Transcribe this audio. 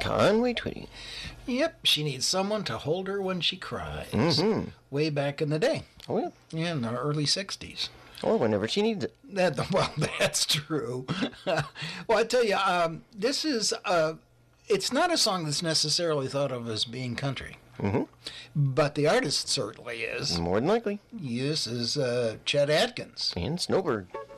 Conway Twitty. Yep, she needs someone to hold her when she cries. Mm-hmm. Way back in the day. Oh, yeah. Yeah, in the early 60s. Or whenever she needs it. Well, that's true. Well, I tell you, this is, it's not a song that's necessarily thought of as being country. Mm-hmm. But the artist certainly is. More than likely. This is Chet Atkins. And Snowbird.